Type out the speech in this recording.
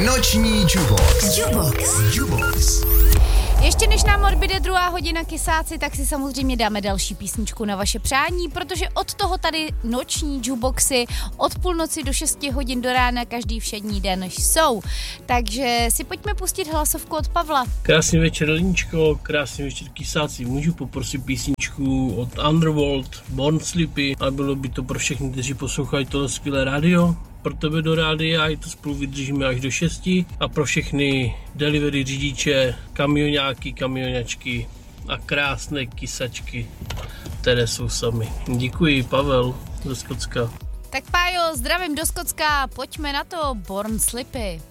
Noční Jubox. Ještě než nám odbyde 2. hodina kysáci, tak si samozřejmě dáme další písničku na vaše přání, protože od toho tady noční juboxy od půlnoci do 6 hodin do rána každý všední den jsou. Takže si pojďme pustit hlasovku od Pavla. Krásný večer, Liničko, krásný večer, kysáci. Můžu poprosit písničku od Underworld, Born Sleepy, a bylo by to pro všechny, kteří poslouchají tohle skvělé rádio. Pro tebe do rádia, i to spolu vydržíme až do 6 a pro všechny delivery řidiče, kamionáky, kamionačky a krásné kysačky, které jsou sami. Děkuji, Pavel ze Skotska. Tak Pájo, zdravím do Skotska, pojďme na to, Born Sleepy.